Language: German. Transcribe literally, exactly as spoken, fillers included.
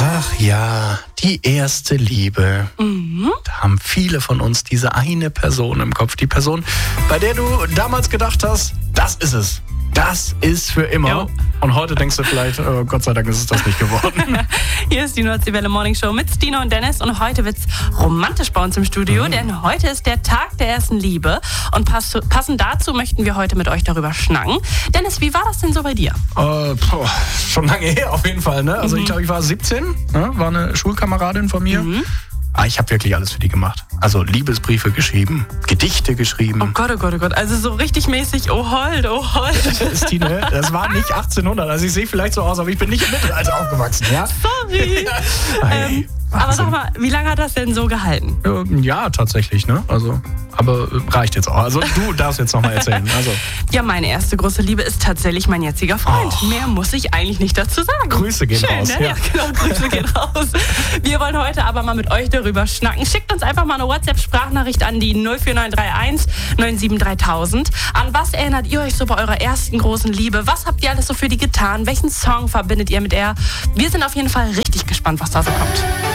Ach ja, die erste Liebe. Mhm. Da haben viele von uns diese eine Person im Kopf. Die Person, bei der du damals gedacht hast, das ist es. Das ist für immer. Jo. Und heute denkst du vielleicht, oh, Gott sei Dank ist es das nicht geworden. Hier ist die Nordseewelle Morning Show mit Stina und Dennis. Und heute wird's romantisch bei uns im Studio, Mhm. denn heute ist der Tag der ersten Liebe. Und pass, passend dazu möchten wir heute mit euch darüber schnacken. Dennis, wie war das denn so bei dir? Äh, boah, schon lange her auf jeden Fall. Ne? Also Mhm. ich glaube, ich war siebzehn, ne? War eine Schulkameradin von mir. Mhm. Ah, ich habe wirklich alles für die gemacht. Also Liebesbriefe geschrieben, Gedichte geschrieben. Oh Gott, oh Gott, oh Gott. Also so richtig mäßig, oh hold, oh hold. Stine, das war nicht achtzehnhundert. Also ich sehe vielleicht so aus, aber ich bin nicht im Mittelalter aufgewachsen. Ja? Sorry. Hey, ähm, aber sag mal, wie lange hat das denn so gehalten? Ein Jahr tatsächlich, ne? Also, aber äh, reicht jetzt auch. Also du darfst jetzt noch mal erzählen. Also Ja, meine erste große Liebe ist tatsächlich mein jetziger Freund. Oh. Mehr muss ich eigentlich nicht dazu sagen. Grüße gehen Schön, raus. Ne? Ja. genau, Grüße gehen raus. Wir wollen heute aber mal mit euch darüber schnacken. Schickt uns einfach mal eine WhatsApp-Sprachnachricht an die null vier neun drei eins neun sieben drei tausend. An was erinnert ihr euch so bei eurer ersten großen Liebe? Was habt ihr alles so für die getan? Welchen Song verbindet ihr mit ihr? Wir sind auf jeden Fall richtig gespannt, was da so kommt.